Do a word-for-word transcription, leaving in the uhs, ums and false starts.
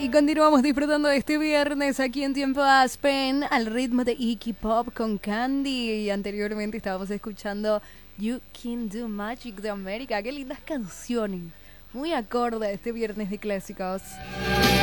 Y continuamos disfrutando de este viernes aquí en Tiempo Aspen al ritmo de Iggy Pop con Candy. Y anteriormente estábamos escuchando You Can Do Magic de América. Qué lindas canciones. Muy acorde a este viernes de clásicos.